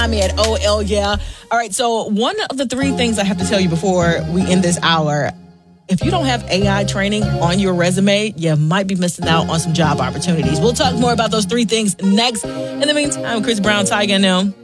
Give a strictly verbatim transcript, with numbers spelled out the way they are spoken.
I'm at O L, yeah. All right, so one of the three things I have to tell you before we end this hour, if you don't have A I training on your resume, you might be missing out on some job opportunities. We'll talk more about those three things next. In the meantime, I'm Chris Brown, Tyga and them.